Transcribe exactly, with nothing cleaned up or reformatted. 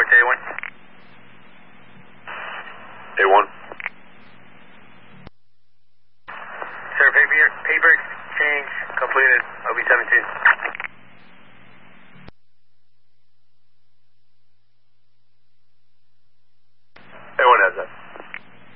report to A one. A one. Sir, paper, paper exchange completed. O B seventeen.